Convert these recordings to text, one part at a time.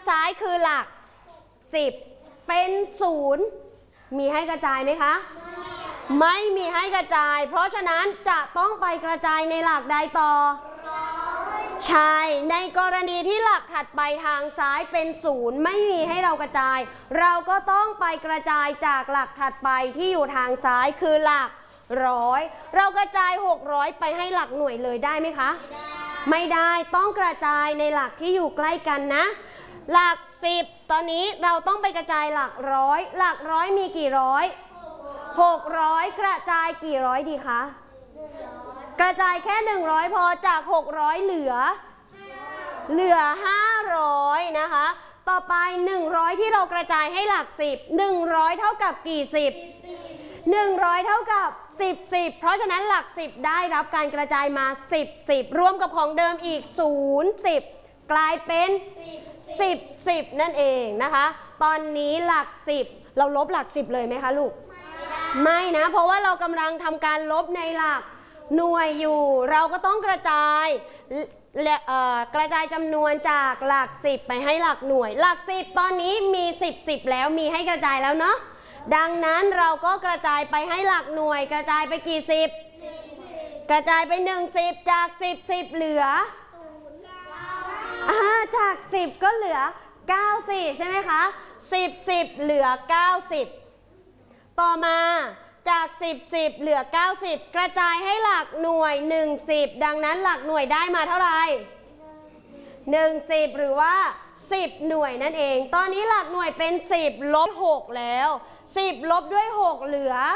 ซ้ายคือหลัก10เป็น0มีให้กระจายไหมคะไม่มีให้กระจายเพราะฉะนั้นจะต้องไปกระจายในหลักใดต่อใช่ในกรณีที่หลักถัดไปทางซ้ายเป็น0ไม่มีให้เรากระจายเราก็ต้องไปกระจายจากหลักถัดไปที่อยู่ทางซ้ายคือหลัก100เรากระจาย600ไปให้หลักหน่วยเลยได้ไหมคะไม่ได้ต้องกระจายในหลักที่อยู่ใกล้กันนะหลัก10ตอนนี้เราต้องไปกระจายหลัก100หลัก100มีกี่ร้อย600กระจายกี่ร้อยดีคะกระจายแค่100พอจาก600เหลือ500นะคะต่อไป100ที่เรากระจายให้หลัก10 100เท่ากับกี่10 100เท่ากับ10 เพราะฉะนั้นหลัก10ได้รับการกระจายมา10รวมกับของเดิมอีก0 10กลายเป็น10นั่นเองนะคะตอนนี้หลัก10เราลบหลัก10เลยไหมคะลูกไม่นะเพราะว่าเรากำลังทำการลบในหลักหน่วยอยู่เราก็ต้องกระจายจำนวนจากหลัก10ไปให้หลักหน่วยหลัก10ตอนนี้มี10แล้วมีให้กระจายแล้วเนาะดังนั้นเราก็กระจายไปให้หลักหน่วยกระจายไปกี่10กระจายไป10จาก10เหลือจาก10ก็เหลือ94ใช่ไหมคะ10เหลือ90ต่อมาจาก10เหลือ90กระจายให้หลักหน่วย10ดังนั้นหลักหน่วยได้มาเท่าไหร่10หรือว่า10หน่วยนั่นเองตอนนี้หลักหน่วยเป็น10ลบ6แล้ว10ลบด้วย6เหลือ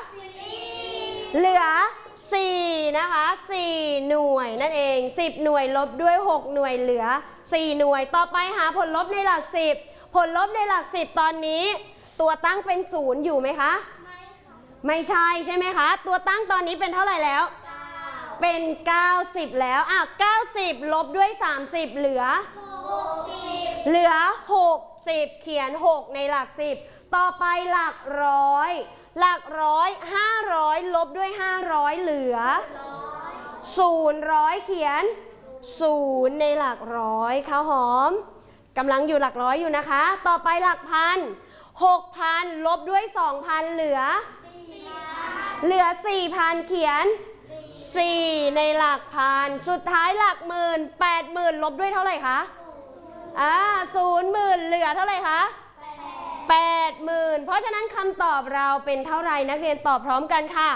4นะคะ4หน่วยนั่นเอง10หน่วยลบด้วย6หน่วยเหลือ4หน่วยต่อไปหาผลลบในหลัก10ผลลบในหลัก10ตอนนี้ตัวตั้งเป็น0อยู่ไหมคะไม่ใช่ใช่ไหมคะตัวตั้งตอนนี้เป็นเท่าไหร่แล้วเป็น90แล้ว90ลบด้วย30เหลือ60เขียน6ในหลัก10ต่อไปหลักร้อย500ลบด้วย500เหลือ0เขียน0ในหลักร้อยข้าวหอมกำลังอยู่หลักร้อยอยู่นะคะต่อไปหลักพัน6,000ลบด้วย2,000เหลือ4,000เขียน4ในหลักพันสุดท้ายหลักหมื่น80,000ลบด้วยเท่าไหร่คะ0,000เหลือเท่าไหร่คะ80,000เพราะฉะนั้นคำตอบเราเป็นเท่าไหร่นักเรียนตอบพร้อมกันค่ะ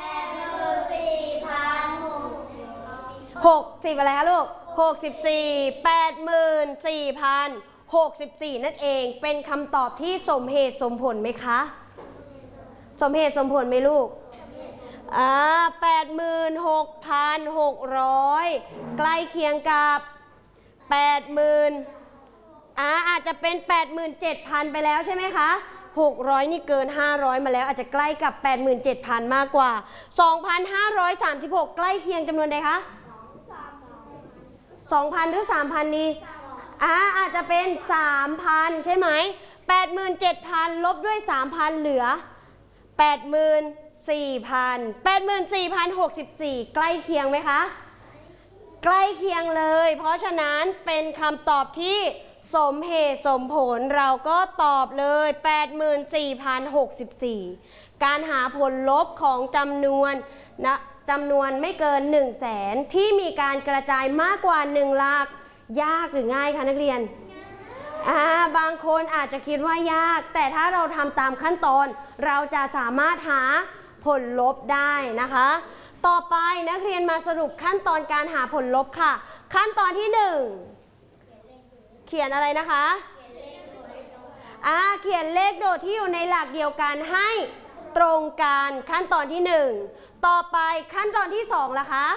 60อะไรคะลูก64 84,064นั่นเองเป็นคำตอบที่สมเหตุสมผลไหมคะสมเหตุสมผลไหมลูก86,600ใกล้เคียงกับ80,000อาจจะเป็น87,000ไปแล้วใช่ไหมคะ600นี่เกิน500มาแล้วอาจจะใกล้กับ87,000มากกว่า 2,536 ใกล้เคียงจำนวนใดคะ 2,000 หรือ 3,000 ดีอาจจะเป็น 3,000 ใช่ไหม 87,000 ลบด้วย 3,000 เหลือ 84,064 ใกล้เคียงไหมคะใกล้เคียงเลยเพราะฉะนั้นเป็นคำตอบที่สมเหตุสมผลเราก็ตอบเลย84,064การหาผลลบของจำนวนไม่เกิน 100,000 ที่มีการกระจายมากกว่า1หลักยากหรือง่ายคะนักเรียนบางคนอาจจะคิดว่ายากแต่ถ้าเราทำตามขั้นตอนเราจะสามารถหาผลลบได้นะคะต่อไปนักเรียนมาสรุปขั้นตอนการหาผลลบค่ะขั้นตอนที่1เขียนอะไรนะคะเขียนเลขโดดที่อยู่ในหลักเดียวกันให้ตรงกันขั้นตอนที่1ต่อไปขั้นตอนที่2ล่ะคะ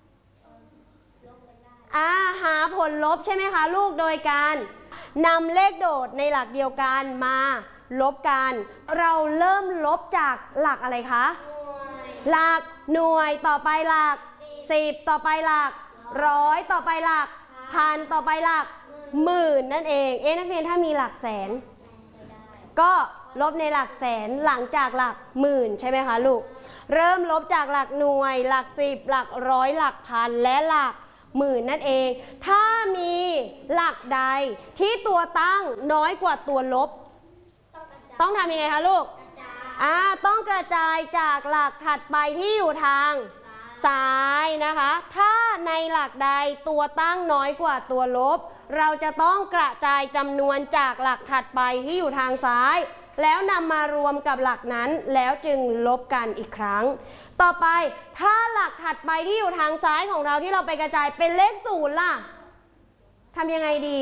หาผลลบใช่ไหมคะลูกโดยการนำเลขโดดในหลักเดียวกันมาลบกันเราเริ่มลบจากหลักอะไรคะหลักหน่วยต่อไปหลัก10ต่อไปหลัก100ต่อไปหลักพันต่อไปหลักหมื่นนั่นเองนักเรียนถ้ามีหลักแสนก็ลบในหลักแสนหลังจากหลักหมื่นใช่ไหมคะลูกเริ่มลบจากหลักหน่วยหลัก10หลักร้อยหลักพันและหลักหมื่นนั่นเอง ถ้ามีหลักใดที่ตัวตั้งน้อยกว่าตัวลบต้องทำยังไงคะลูกต้องกระจายจากหลักถัดไปที่อยู่ทางซ้ายนะคะถ้าในหลักใดตัวตั้งน้อยกว่าตัวลบเราจะต้องกระจายจำนวนจากหลักถัดไปที่อยู่ทางซ้ายแล้วนำมารวมกับหลักนั้นแล้วจึงลบกันอีกครั้งต่อไปถ้าหลักถัดไปที่อยู่ทางซ้ายของเราที่เราไปกระจายเป็นเลขศูนย์ล่ะทำยังไงดี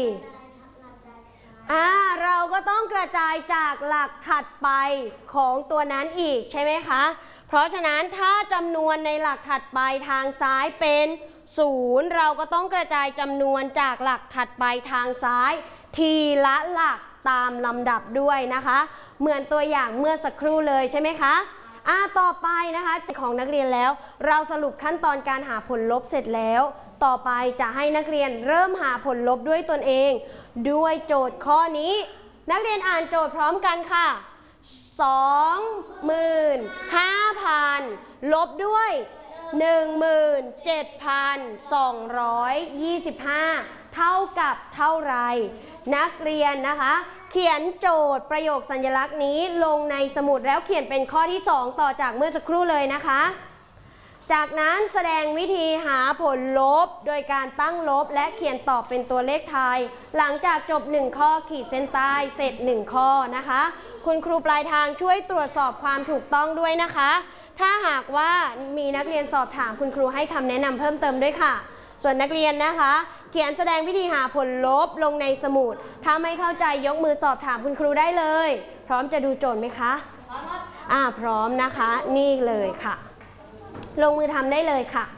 เราก็ต้องกระจายจากหลักถัดไปของตัวนั้นอีกใช่ไหมคะเพราะฉะนั้นถ้าจำนวนในหลักถัดไปทางซ้ายเป็น0เราก็ต้องกระจายจำนวนจากหลักถัดไปทางซ้ายทีละหลักตามลำดับด้วยนะคะเหมือนตัวอย่างเมื่อสักครู่เลยใช่ไหมคะต่อไปนะคะของนักเรียนแล้วเราสรุปขั้นตอนการหาผลลบเสร็จแล้วต่อไปจะให้นักเรียนเริ่มหาผลลบด้วยตนเองด้วยโจทย์ข้อนี้นักเรียนอ่านโจทย์พร้อมกันค่ะ25,000 ลบด้วย 17,225 เท่ากับเท่าไรนักเรียนนะคะเขียนโจทย์ประโยคสัญลักษณ์นี้ลงในสมุดแล้วเขียนเป็นข้อที่2ต่อจากเมื่อสักครู่เลยนะคะจากนั้นแสดงวิธีหาผลลบโดยการตั้งลบและเขียนตอบเป็นตัวเลขไทยหลังจากจบ1ข้อขีดเส้นใต้เสร็จ1ข้อนะคะคุณครูปลายทางช่วยตรวจสอบความถูกต้องด้วยนะคะถ้าหากว่ามีนักเรียนสอบถามคุณครูให้คำแนะนำเพิ่มเติมด้วยค่ะส่วนนักเรียนนะคะเขียนแสดงวิธีหาผลลบลงในสมุดถ้าไม่เข้าใจยกมือสอบถามคุณครูได้เลยพร้อมจะดูโจทย์ไหมคะพร้อมครับพร้อมนะคะนี่เลยค่ะลงมือทำได้เลยค่ะ